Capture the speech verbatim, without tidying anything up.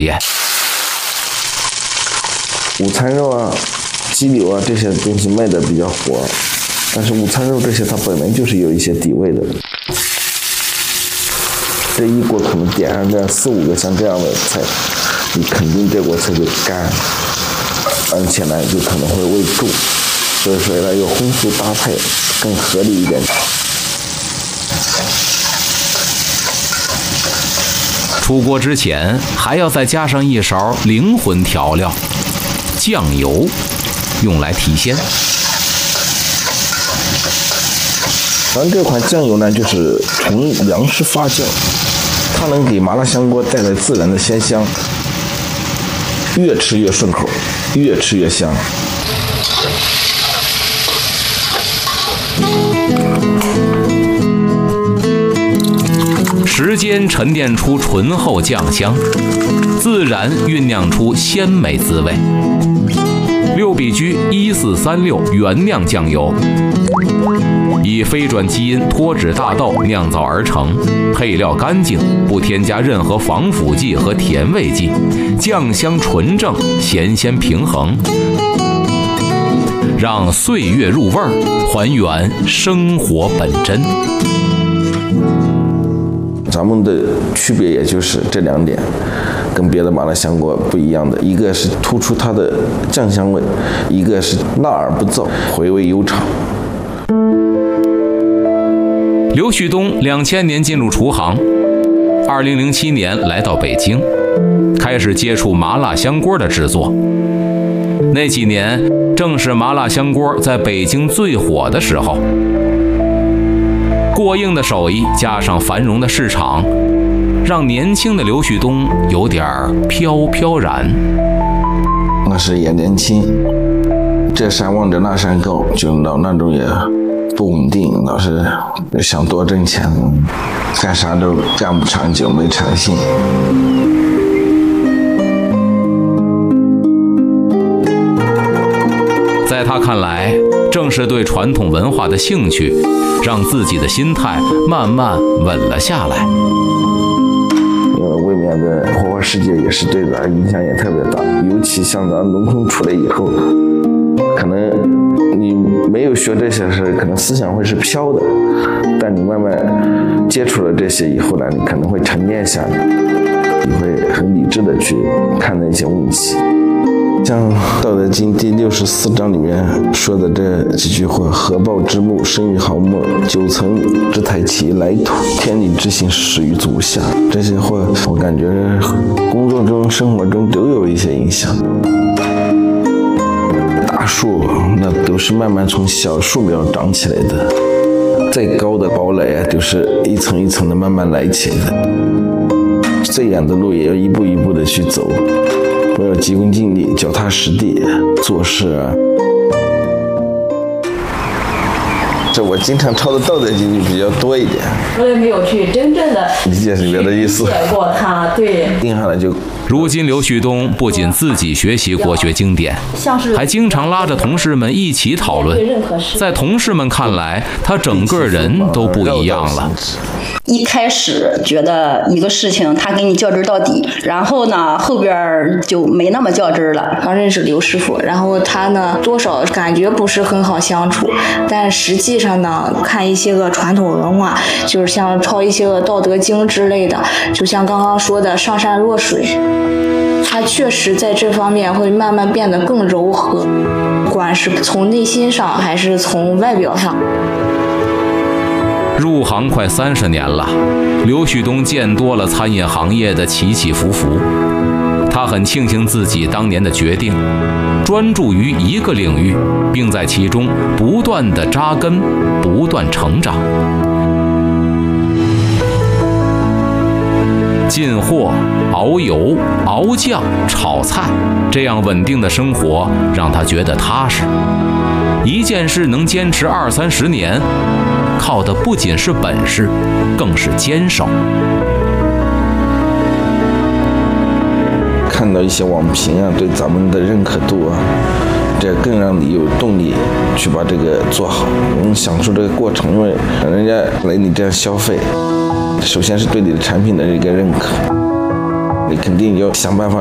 业。 午餐肉啊、鸡柳啊这些东西卖的比较火，但是午餐肉这些它本来就是有一些底味的。这一锅可能点上这样四五个像这样的菜，你肯定这锅菜就干，而且呢就可能会胃住，所以说呢有荤素搭配更合理一点。 出锅之前还要再加上一勺灵魂调料酱油，用来提鲜。 咱这款酱油呢就是纯粮食发酵，它能给麻辣香锅带来自然的鲜香，越吃越顺口，越吃越香。 时间沉淀出醇厚酱香，自然酝酿出鲜美滋味。六必居一四三六原酿酱油，以非转基因脱脂大豆酿造而成，配料干净，不添加任何防腐剂和甜味剂，酱香纯正，咸鲜平衡，让岁月入味儿，还原生活本真。 咱们的区别也就是这两点，跟别的麻辣香锅不一样的，一个是突出它的酱香味，一个是辣而不燥，回味悠长。 刘旭东两千年进入厨行，二零零七年来到北京，开始接触麻辣香锅的制作。那几年正是麻辣香锅在北京最火的时候。过硬的手艺加上繁荣的市场，让年轻的刘旭东有点飘飘然。 那时也年轻，这山望着那山高，就老那种也不稳定，老是想多挣钱，干啥都干不长久，没长性。 在他看来，正是对传统文化的兴趣，让自己的心态慢慢稳了下来。 因为外面的花花世界也是对咱影响也特别大，尤其像咱农村出来以后，可能你没有学这些事，可能思想会是飘的，但你慢慢接触了这些以后呢，你可能会沉淀下来，你会很理智的去看待一些问题。像《道德经》第六十四章里面说的这几句话：合抱之木，生于毫末；九层之台，起于来土；天理之行，始于足下。这些话，我感觉工作中、生活中都有一些影响。大树那都是慢慢从小树苗长起来的，再高的堡垒啊，都是一层一层的慢慢来起来的。再远的路也要一步一步的去走。我要急功近利，脚踏实地做事啊。这我经常抄的《道德经》就比较多一点。 我也没有去真正的理解里面的意思， 理解过它，对。 定下来就。 如今刘旭东不仅自己学习国学经典，还经常拉着同事们一起讨论。在同事们看来，他整个人都不一样了。 一开始觉得一个事情他给你较真到底，然后呢后边就没那么较真了。 刚认识刘师傅，然后他呢多少感觉不是很好相处，但实际上呢看一些个传统文化，就是像抄一些个《道德经》之类的，就像刚刚说的上善若水，他确实在这方面会慢慢变得更柔和，不管是从内心上还是从外表上。 入行快三十年了，刘旭东见多了餐饮行业的起起伏伏，他很庆幸自己当年的决定，专注于一个领域，并在其中不断地扎根，不断成长。进货、熬油、熬酱、炒菜，这样稳定的生活让他觉得踏实。一件事能坚持二三十年，靠的不仅是本事，更是坚守。 看到一些网评啊，对咱们的认可度啊，这更让你有动力去把这个做好。我们享受这个过程，因为人家来你这样消费，首先是对你的产品的一个认可， 你肯定要想办法